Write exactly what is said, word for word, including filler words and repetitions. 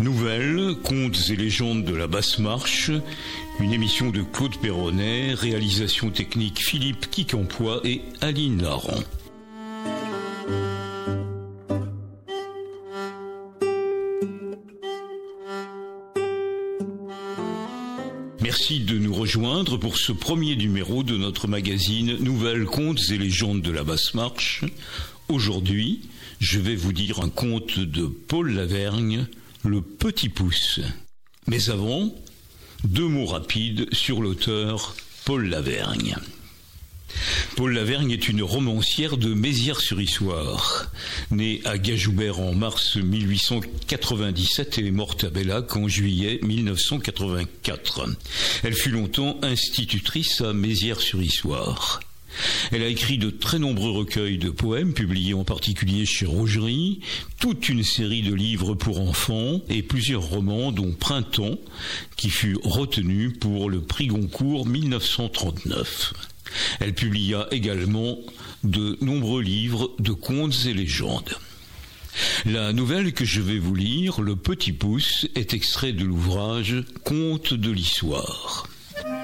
Nouvelles, contes et légendes de la basse marche, une émission de Claude Perronnet, réalisation technique Philippe Quincampoix et Aline Laurent. Merci de nous rejoindre pour ce premier numéro de notre magazine Nouvelles, contes et légendes de la basse marche. Aujourd'hui, je vais vous dire un conte de Paul Lavergne, Le Petit Pouce. Mais avant, deux mots rapides sur l'auteur Paul Lavergne. Paul Lavergne est une romancière de Mézières-sur-Issoire. Née à Gajoubert en mars mille huit cent quatre-vingt-dix-sept et morte à Bellac en juillet mille neuf cent quatre-vingt-quatre. Elle fut longtemps institutrice à Mézières-sur-Issoire. Elle a écrit de très nombreux recueils de poèmes, publiés en particulier chez Rogerie, toute une série de livres pour enfants et plusieurs romans, dont Printemps, qui fut retenu pour le prix Goncourt mille neuf cent trente-neuf. Elle publia également de nombreux livres de contes et légendes. La nouvelle que je vais vous lire, Le Petit Pouce, est extrait de l'ouvrage Contes de l'Issoire.